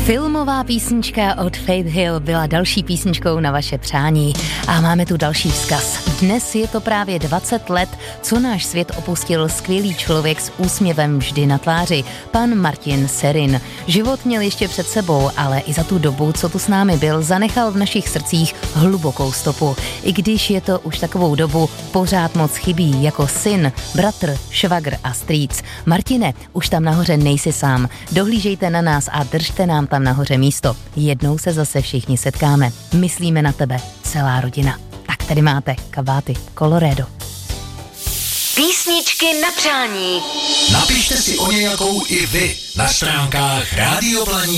Filmová písnička od Faith Hill byla další písničkou na vaše přání. A máme tu další vzkaz. Dnes je to právě 20 let, co náš svět opustil skvělý člověk s úsměvem vždy na tváři, pan Martin Serin. Život měl ještě před sebou, ale i za tu dobu, co tu s námi byl, zanechal v našich srdcích hlubokou stopu. I když je to už takovou dobu, pořád moc chybí jako syn, bratr, švagr a strýc. Martine, už tam nahoře nejsi sám. Dohlížejte na nás a držte nám tam nahoře místo. Jednou se zase všichni setkáme. Myslíme na tebe, celá rodina. Tak tady máte kabáty Colorado. Písničky na přání. Napište si o nějakou i vy na stránkách Rádio Blaník.